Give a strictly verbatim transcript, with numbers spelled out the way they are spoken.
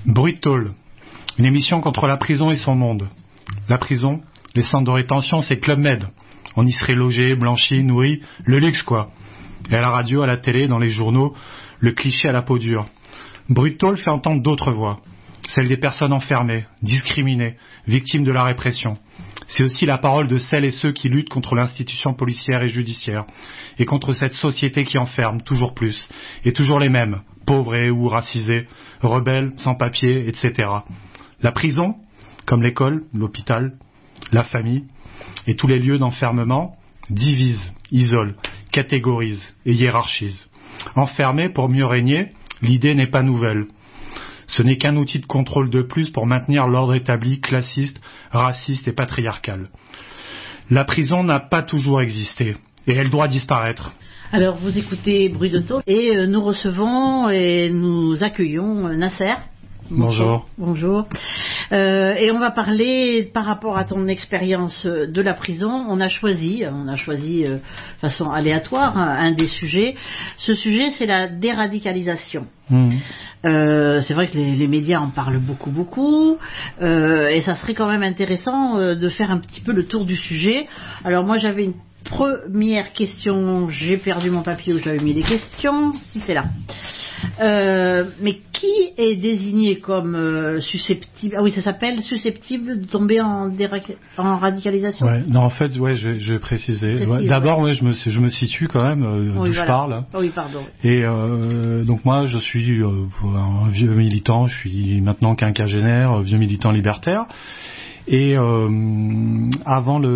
Bruit de tôle, une émission contre la prison et son monde. La prison, les centres de rétention, c'est Club Med. On y serait logé, blanchi, nourri, le luxe quoi. Et à la radio, à la télé, dans les journaux, le cliché à la peau dure. Bruit de tôle fait entendre d'autres voix. Celle des personnes enfermées, discriminées, victimes de la répression. C'est aussi la parole de celles et ceux qui luttent contre l'institution policière et judiciaire, et contre cette société qui enferme toujours plus, et toujours les mêmes, pauvres et ou racisés, rebelles, sans papiers, et cetera. La prison, comme l'école, l'hôpital, la famille, et tous les lieux d'enfermement, divisent, isolent, catégorisent et hiérarchisent. Enfermer pour mieux régner, l'idée n'est pas nouvelle. Ce n'est qu'un outil de contrôle de plus pour maintenir l'ordre établi, classiste, raciste et patriarcal. La prison n'a pas toujours existé, et elle doit disparaître. Alors, vous écoutez Bruit de tôle, et euh, nous recevons et nous accueillons Nasser. Bonjour. Bonjour. Euh, et on va parler par rapport à ton expérience de la prison. On a choisi, on a choisi euh, de façon aléatoire un, un des sujets. Ce sujet, c'est la déradicalisation. Mmh. Euh, c'est vrai que les, les médias en parlent beaucoup, beaucoup, euh, et ça serait quand même intéressant euh, de faire un petit peu le tour du sujet. Alors moi, j'avais une première question. J'ai perdu mon papier où j'avais mis les questions. Si c'est là. Euh, mais qui est désigné comme euh, susceptible? Ah oui, ça s'appelle susceptible de tomber en, déra... en radicalisation. Ouais, non, en fait, ouais, je, je vais préciser. Précise, ouais, d'abord, ouais. Ouais, je me, je me situe quand même euh, oui, d'où voilà. je parle. Oh, oui, pardon. Et euh, donc moi, je suis euh, un vieux militant. Je suis maintenant quinquagénaire, vieux militant libertaire. Et euh, avant le